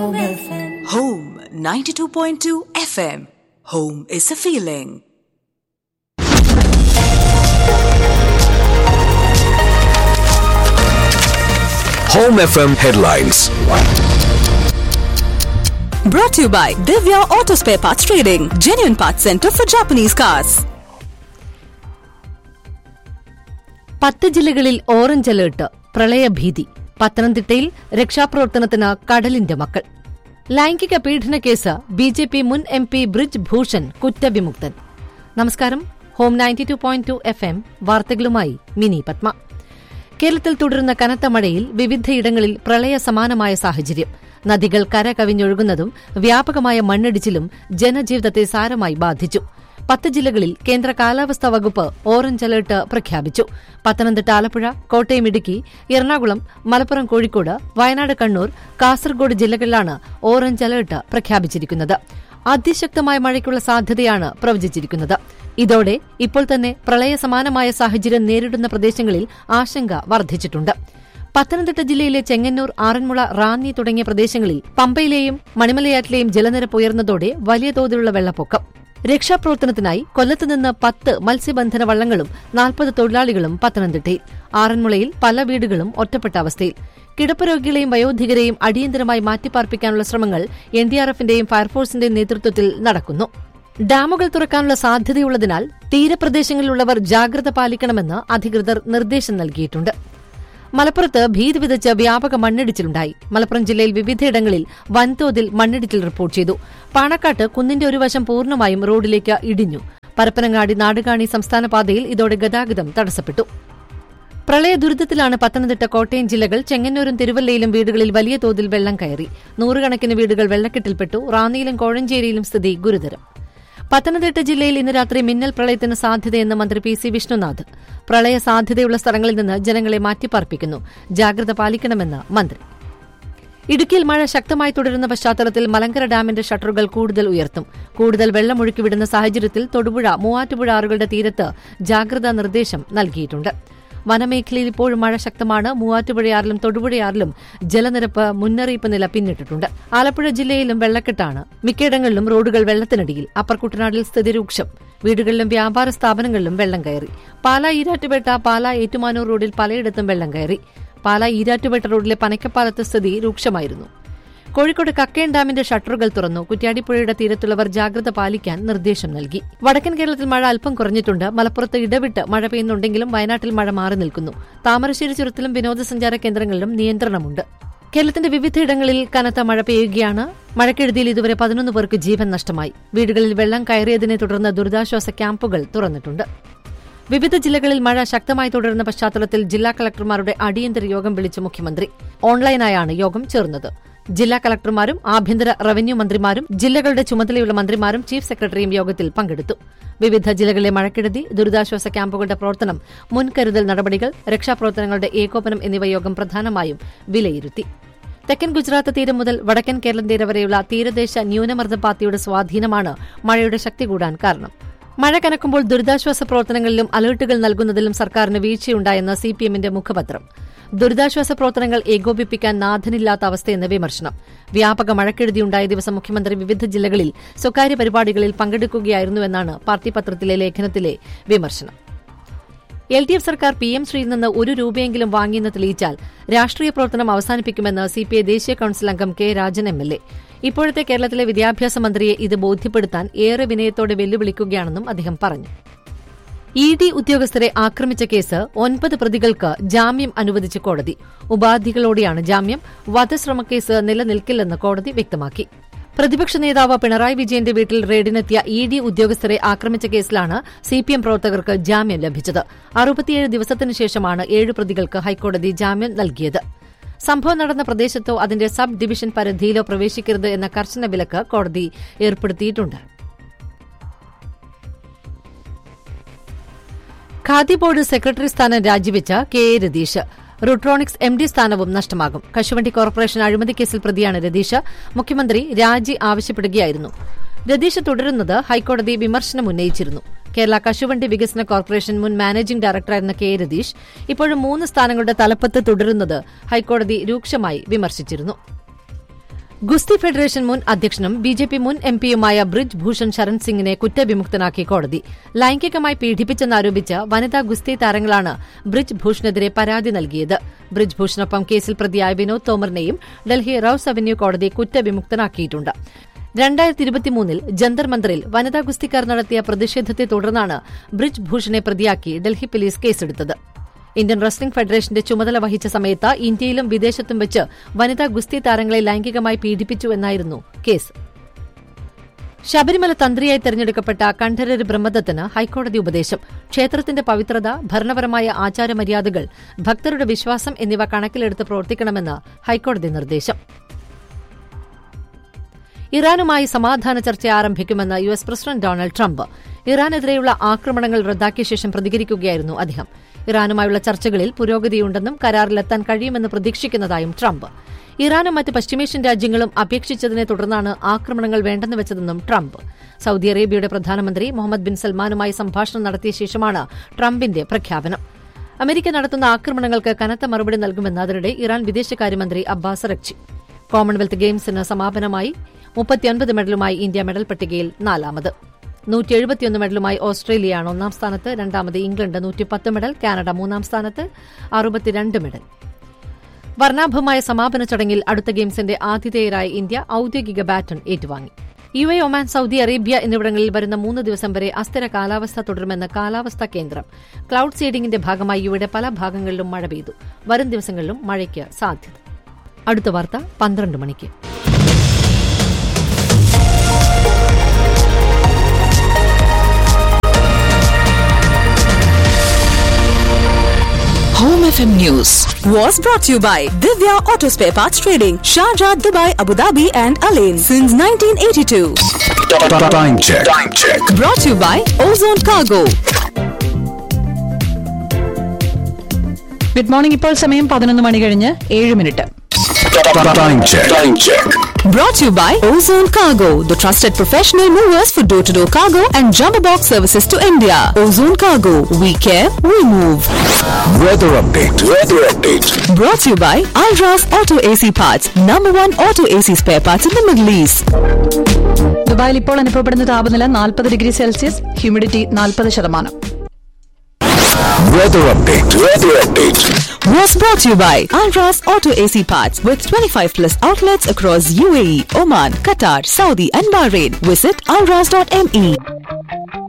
Home 92.2 FM. Home is a feeling. Home FM headlines. Brought to you by Divya Auto Spare Parts Trading, genuine parts center for Japanese cars. 10 ജില്ലകളിൽ orange alert, പ്രളയഭീതി. പത്തനംതിട്ടയിൽ രക്ഷാപ്രവർത്തനത്തിന് കടലിന്റെ മക്കൾ. ലൈംഗിക പീഡന case BJP മുൻ MP Brij Bhushan കുറ്റവിമുക്തൻ. നമസ്കാരം. Home 92.2 FM വാർത്തകളുമായി മിനി പത്മ. കേരളത്തിൽ തുടരുന്ന കനത്ത മഴയിൽ വിവിധയിടങ്ങളിൽ പ്രളയ സമാനമായ സാഹചര്യം. നദികൾ കരകവിഞ്ഞൊഴുകുന്നതും വ്യാപകമായ മണ്ണിടിച്ചിലും ജനജീവിതത്തെ സാരമായി ബാധിച്ചു. 10 ജില്ലകളിൽ കേന്ദ്ര കാലാവസ്ഥാ വകുപ്പ് ഓറഞ്ച് അലർട്ട് പ്രഖ്യാപിച്ചു. പത്തനംതിട്ട, ആലപ്പുഴ, കോട്ടയം, ഇടുക്കി, എറണാകുളം, മലപ്പുറം, കോഴിക്കോട്, വയനാട്, കണ്ണൂർ, കാസർഗോഡ് ജില്ലകളിലാണ് ഓറഞ്ച് അലർട്ട് പ്രഖ്യാപിച്ചിരിക്കുന്നത്. അതിശക്തമായ മഴയ്ക്കുള്ള സാധ്യതയാണ് പ്രവചിച്ചിരിക്കുന്നത്. ഇതോടെ ഇപ്പോൾ തന്നെ പ്രളയ സമാനമായ സാഹചര്യം നേരിടുന്ന പ്രദേശങ്ങളിൽ ആശങ്ക വർദ്ധിച്ചിട്ടുണ്ട്. പത്തനംതിട്ട ജില്ലയിലെ ചെങ്ങന്നൂർ, ആറന്മുള, റാന്നി തുടങ്ങിയ പ്രദേശങ്ങളിൽ പമ്പയിലെയും മണിമലയാറ്റിലെയും ജലനിരപ്പ് ഉയർന്നതോടെ വലിയ തോതിലുള്ള വെള്ളപ്പൊക്കം. രക്ഷാപ്രവർത്തനത്തിനായി കൊല്ലത്തുനിന്ന് 10 മത്സ്യബന്ധന വള്ളങ്ങളും 40 തൊഴിലാളികളും പത്തനംതിട്ടയിൽ. ആറന്മുളയിൽ പല വീടുകളും ഒറ്റപ്പെട്ട അവസ്ഥയിൽ. കിടപ്പ് രോഗികളെയും വയോധികരെയും അടിയന്തരമായി മാറ്റിപ്പാർപ്പിക്കാനുള്ള ശ്രമങ്ങൾ NDRFന്റെയും ഫയർഫോഴ്സിന്റെയും നേതൃത്വത്തിൽ നടക്കുന്നു. ഡാമുകൾ തുറക്കാനുള്ള സാധ്യതയുള്ളതിനാൽ തീരപ്രദേശങ്ങളിലുള്ളവർ ജാഗ്രത പാലിക്കണമെന്ന് അധികൃതർ നിർദ്ദേശം നൽകിയിട്ടുണ്ട്. മലപ്പുറത്ത് ഭീതി വിതച്ച് വ്യാപക മണ്ണിടിച്ചിലുണ്ടായി. മലപ്പുറം ജില്ലയിൽ വിവിധയിടങ്ങളിൽ വൻതോതിൽ മണ്ണിടിച്ചിൽ റിപ്പോർട്ട് ചെയ്തു. പാണക്കാട്ട് കുന്നിന്റെ ഒരു വശം പൂർണ്ണമായും റോഡിലേക്ക് ഇടിഞ്ഞു. പരപ്പനങ്ങാടി നാടുകാണി സംസ്ഥാന പാതയിൽ ഇതോടെ ഗതാഗതം തടസ്സപ്പെട്ടു. പ്രളയ ദുരിതത്തിലാണ് പത്തനംതിട്ട, കോട്ടയം ജില്ലകൾ. ചെങ്ങന്നൂരും തിരുവല്ലയിലും വീടുകളിൽ വലിയ തോതിൽ വെള്ളം കയറി. നൂറുകണക്കിന് വീടുകൾ വെള്ളക്കെട്ടിൽപ്പെട്ടു. റാന്നിയിലും കോഴഞ്ചേരിയിലും സ്ഥിതി ഗുരുതരം. പത്തനംതിട്ട ജില്ലയിൽ ഇന്ന് രാത്രി മിന്നൽ പ്രളയത്തിന് സാധ്യതയെന്ന് മന്ത്രി PC വിഷ്ണുനാഥ്. പ്രളയ സാധ്യതയുള്ള സ്ഥലങ്ങളിൽ നിന്ന് ജനങ്ങളെ മാറ്റിപ്പാർപ്പിക്കുന്നു. ജാഗ്രത പാലിക്കണമെന്ന് മന്ത്രി. ഇടുക്കിയിൽ മഴ ശക്തമായി തുടരുന്ന പശ്ചാത്തലത്തിൽ മലങ്കര ഡാമിന്റെ ഷട്ടറുകൾ കൂടുതൽ ഉയർത്തും. കൂടുതൽ വെള്ളമൊഴുക്കിവിടുന്ന സാഹചര്യത്തിൽ തൊടുപുഴ, മൂവാറ്റുപുഴ ആറുകളുടെ തീരത്ത് ജാഗ്രതാ നിർദ്ദേശം നൽകിയിട്ടുണ്ട്. വനമേഖലയിൽ ഇപ്പോഴും മഴ ശക്തമാണ്. മൂവാറ്റുപുഴയാറിലും തൊടുപുഴയാറിലും ജലനിരപ്പ് മുന്നറിയിപ്പ് നില പിന്നിട്ടിട്ടുണ്ട്. ആലപ്പുഴ ജില്ലയിലും വെള്ളക്കെട്ടാണ്. മിക്കയിടങ്ങളിലും റോഡുകൾ വെള്ളത്തിനടിയിൽ. അപ്പർ കുട്ടനാടിൽ സ്ഥിതി രൂക്ഷം. വീടുകളിലും വ്യാപാര സ്ഥാപനങ്ങളിലും വെള്ളം കയറി. പാലാ ഈരാറ്റുപേട്ട, പാലാ ഏറ്റുമാനൂർ റോഡിൽ പലയിടത്തും വെള്ളം കയറി. പാലാ ഈരാറ്റുപേട്ട റോഡിലെ പനക്കപ്പാലത്ത് സ്ഥിതി രൂക്ഷമായിരുന്നു. കോഴിക്കോട് കക്കയം ഡാമിന്റെ ഷട്ടറുകൾ തുറന്നു. കുറ്റ്യാടിപ്പുഴയുടെ തീരത്തുള്ളവർ ജാഗ്രത പാലിക്കാൻ നിർദ്ദേശം നൽകി. വടക്കൻ കേരളത്തിൽ മഴ അല്പം കുറഞ്ഞിട്ടുണ്ട്. മലപ്പുറത്ത് ഇടവിട്ട് മഴ പെയ്യുന്നുണ്ടെങ്കിലും വയനാട്ടിൽ മഴ മാറി നിൽക്കുന്നു. താമരശ്ശേരി ചുരത്തിലും വിനോദസഞ്ചാര കേന്ദ്രങ്ങളിലും നിയന്ത്രണമുണ്ട്. കേരളത്തിന്റെ വിവിധയിടങ്ങളിൽ കനത്ത മഴ പെയ്യുകയാണ്. മഴക്കെടുതിയിൽ ഇതുവരെ 11 പേർക്ക് ജീവൻ നഷ്ടമായി. വീടുകളിൽ വെള്ളം കയറിയതിനെ തുടർന്ന് ദുരിതാശ്വാസ ക്യാമ്പുകൾ തുറന്നിട്ടുണ്ട്. വിവിധ ജില്ലകളിൽ മഴ ശക്തമായി തുടരുന്ന പശ്ചാത്തലത്തിൽ ജില്ലാ കളക്ടർമാരുടെ അടിയന്തര യോഗം വിളിച്ച് മുഖ്യമന്ത്രി. ഓൺലൈനായാണ് യോഗം ചേർന്നത്. ജില്ലാ കളക്ടർമാരും ആഭ്യന്തര റവന്യൂ മന്ത്രിമാരും ജില്ലകളുടെ ചുമതലയുള്ള മന്ത്രിമാരും ചീഫ് സെക്രട്ടറിയും യോഗത്തിൽ പങ്കെടുത്തു. വിവിധ ജില്ലകളിലെ മഴക്കെടുതി, ദുരിതാശ്വാസ ക്യാമ്പുകളുടെ പ്രവർത്തനം, മുൻകരുതൽ നടപടികൾ, രക്ഷാപ്രവർത്തനങ്ങളുടെ ഏകോപനം എന്നിവ യോഗം പ്രധാനമായും വിലയിരുത്തി. തെക്കൻ ഗുജറാത്ത് തീരം മുതൽ വടക്കൻ കേരളം തീരം വരെയുള്ള തീരദേശ ന്യൂനമർദ്ദപാത്തിയുടെ സ്വാധീനമാണ് മഴയുടെ ശക്തി കൂടാൻ കാരണം. മഴ കനക്കുമ്പോൾ ദുരിതാശ്വാസ പ്രവർത്തനങ്ങളിലും അലർട്ടുകൾ നൽകുന്നതിലും സർക്കാരിന് വീഴ്ചയുണ്ടായെന്ന് CPMന്റെ മുഖപത്രം. ദുരിതാശ്വാസ പ്രവർത്തനങ്ങൾ ഏകോപിപ്പിക്കാൻ നാഥനില്ലാത്ത അവസ്ഥയെന്ന് വിമർശനം. വ്യാപക മഴക്കെടുതിയുണ്ടായ ദിവസം മുഖ്യമന്ത്രി വിവിധ ജില്ലകളിൽ സ്വകാര്യ പരിപാടികളിൽ പങ്കെടുക്കുകയായിരുന്നുവെന്നാണ് പാർട്ടി പത്രത്തിലെ ലേഖനത്തിലെ വിമർശനം. LDF സർക്കാർ PM ശ്രീയിൽ നിന്ന് 1 രൂപയെങ്കിലും വാങ്ങിയെന്ന് തെളിയിച്ചാൽ രാഷ്ട്രീയ പ്രവർത്തനം അവസാനിപ്പിക്കുമെന്ന് CPI ദേശീയ കൌൺസിൽ അംഗം K. രാജൻ MLA. ഇപ്പോഴത്തെ കേരളത്തിലെ വിദ്യാഭ്യാസ മന്ത്രിയെ ഇത് ബോധ്യപ്പെടുത്താൻ ഏറെ വിനയത്തോടെ വെല്ലുവിളിക്കുകയാണെന്നും അദ്ദേഹം പറഞ്ഞു. ED ഉദ്യോഗസ്ഥരെ ആക്രമിച്ച കേസ് 9 പ്രതികൾക്ക് ജാമ്യം അനുവദിച്ച കോടതി. ഉപാധികളോടെയാണ് ജാമ്യം. വധശ്രമക്കേസ് നിലനിൽക്കില്ലെന്ന് കോടതി വ്യക്തമാക്കി. പ്രതിപക്ഷ നേതാവ് പിണറായി വിജയന്റെ വീട്ടിൽ റെയ്ഡിനെത്തിയ ED ഉദ്യോഗസ്ഥരെ ആക്രമിച്ച കേസിലാണ് CPM പ്രവർത്തകർക്ക് ജാമ്യം ലഭിച്ചത്. 67 ദിവസത്തിനു ശേഷമാണ് 7 പ്രതികൾക്ക് ഹൈക്കോടതി ജാമ്യം നൽകിയത്. സംഭവം നടന്ന പ്രദേശത്തോ അതിന്റെ സബ് ഡിവിഷൻ പരിധിയിലോ പ്രവേശിക്കരുത് എന്ന കർശന വിലക്ക് കോടതി ഏർപ്പെടുത്തിയിട്ടുണ്ട്. ഖാദി ബോർഡ് സെക്രട്ടറി സ്ഥാനം രാജിവെച്ച KA രതീഷ്. റുട്രോണിക്സ് MD സ്ഥാനവും നഷ്ടമാകും. കശുവണ്ടി കോർപ്പറേഷൻ അഴിമതി കേസിൽ പ്രതിയാണ് രതീഷ്. മുഖ്യമന്ത്രി രാജി ആവശ്യപ്പെടുകയായിരുന്നു. രതീഷ് തുടരുന്നത് ഹൈക്കോടതി വിമർശനം ഉന്നയിച്ചിരുന്നു. കേരള കശുവണ്ടി വികസന കോർപ്പറേഷൻ മുൻ മാനേജിംഗ് ഡയറക്ടറായിരുന്ന KA രതീഷ് ഇപ്പോഴും 3 സ്ഥാനങ്ങളുടെ തലപ്പത്ത് തുടരുന്നത് ഹൈക്കോടതി രൂക്ഷമായി വിമർശിച്ചിരുന്നു. ഗുസ്തി ഫെഡറേഷൻ മുൻ അധ്യക്ഷനും ബിജെപി മുൻ എംപിയുമായ ബ്രിജ് ഭൂഷൺ ശരൺ സിംഗിനെ കുറ്റവിമുക്തനാക്കി കോടതി. ലൈംഗികമായി പീഡിപ്പിച്ചെന്നാരോപിച്ച് വനിതാ ഗുസ്തി താരങ്ങളാണ് ബ്രിജ് ഭൂഷണെതിരെ പരാതി നൽകിയത്. ബ്രിജ് ഭൂഷണൊപ്പം കേസിൽ പ്രതിയായ വിനോദ് തോമറിനെയും ഡൽഹി റൌസ് അവന്യൂ കോടതി കുറ്റവിമുക്തനാക്കിയിട്ടുണ്ട്. 2023 ജന്തർ മന്ദറിൽ വനിതാ ഗുസ്തിക്കാർ നടത്തിയ പ്രതിഷേധത്തെ തുടർന്നാണ് ബ്രിജ് ഭൂഷണെ പ്രതിയാക്കി ഡൽഹി പോലീസ് കേസെടുത്തത്. ഇന്ത്യൻ റെസ്ലിംഗ് ഫെഡറേഷന്റെ ചുമതല വഹിച്ച സമയത്ത് ഇന്ത്യയിലും വിദേശത്തും വെച്ച് വനിതാ ഗുസ്തി താരങ്ങളെ ലൈംഗികമായി പീഡിപ്പിച്ചു എന്നായിരുന്നു കേസ്. ശബരിമല തന്ത്രിയായി തെരഞ്ഞെടുക്കപ്പെട്ട കണ്ഠരര് ബ്രഹ്മദത്തിന് ഹൈക്കോടതി ഉപദേശം. ക്ഷേത്രത്തിന്റെ പവിത്രത, ഭരണപരമായ ആചാരമര്യാദകൾ, ഭക്തരുടെ വിശ്വാസം എന്നിവ കണക്കിലെടുത്ത് പ്രവർത്തിക്കണമെന്ന് ഹൈക്കോടതി നിർദ്ദേശം. ഇറാനുമായി സമാധാന ചർച്ച ആരംഭിക്കുമെന്ന് യുഎസ് പ്രസിഡന്റ് ഡൊണാൾഡ് ട്രംപ്. ഇറാനെതിരെയുള്ള ആക്രമണങ്ങൾ റദ്ദാക്കിയ ശേഷം പ്രതികരിക്കുകയായിരുന്നു അദ്ദേഹം. ഇറാനുമായുള്ള ചർച്ചകളിൽ പുരോഗതിയുണ്ടെന്നും കരാറിലെത്താൻ കഴിയുമെന്ന് പ്രതീക്ഷിക്കുന്നതായും ട്രംപ്. ഇറാനും മറ്റ് പശ്ചിമേഷ്യൻ രാജ്യങ്ങളും അപേക്ഷിച്ചതിനെ തുടർന്നാണ് ആക്രമണങ്ങൾ വേണ്ടെന്ന് വെച്ചതെന്നും ട്രംപ്. സൌദി അറേബ്യയുടെ പ്രധാനമന്ത്രി മുഹമ്മദ് ബിൻ സൽമാനുമായി സംഭാഷണം നടത്തിയ ശേഷമാണ് ട്രംപിന്റെ പ്രഖ്യാപനം. അമേരിക്ക നടത്തുന്ന ആക്രമണങ്ങൾക്ക് കനത്ത മറുപടി നൽകുമെന്ന് അതിനിടെ ഇറാൻ വിദേശകാര്യമന്ത്രി അബ്ബാസ് അറക്ചി. കോമൺവെൽത്ത് ഗെയിംസിന് സമാപനമായി 39 മെഡലുമായി ഇന്ത്യ മെഡൽ പട്ടികയിൽ 4ാമത്. 171 മെഡലുമായി ഓസ്ട്രേലിയയാണ് 1ാം സ്ഥാനത്ത്. 2ാമത് ഇംഗ്ലണ്ട് 110 മെഡൽ. കാനഡ 3ാം സ്ഥാനത്ത് 62 മെഡൽ. വർണ്ണാഭമായ സമാപന ചടങ്ങിൽ അടുത്ത ഗെയിംസിന്റെ ആതിഥേയരായ ഇന്ത്യ ഔദ്യോഗിക ബാറ്റൺ ഏറ്റുവാങ്ങി. യുഎഇ, ഒമാൻ, സൌദി അറേബ്യ എന്നിവിടങ്ങളിൽ വരുന്ന 3 ദിവസം വരെ അസ്ഥിര കാലാവസ്ഥ തുടരുമെന്ന് കാലാവസ്ഥാ കേന്ദ്രം. ക്ലൌഡ് സീഡിംഗിന്റെ ഭാഗമായി യുഎഇയുടെ പല ഭാഗങ്ങളിലും മഴ പെയ്തു. വരും ദിവസങ്ങളിലും മഴയ്ക്ക് സാധ്യത. അടുത്ത വാർത്ത 12 മണിക്ക്. Home FM News was brought to you by Divya Auto Spare Parts Trading, Sharjah, Dubai, Abu Dhabi and Alain since 1982. Time check. Brought to you by Ozone Cargo. Good morning. ഇപ്പോൾ സമയം 11 മണി കഴിഞ്ഞ് 7 minute. Time check. Brought to you by Ozone Cargo, the trusted professional movers for door-to-door cargo and jumbo box services to India. Ozone Cargo, we care, we move. Weather update. Brought to you by Alras Auto AC Parts, #1 auto AC spare parts in the Middle East. ദുബായിൽ ഇപ്പോൾ അനുഭവപ്പെടുന്ന താപനില 40 degree Celsius, humidity 40%. Weather update. Was brought to you by Alras Auto AC Parts with 25+ outlets across UAE, Oman, Qatar, Saudi and Bahrain. Visit alras.me.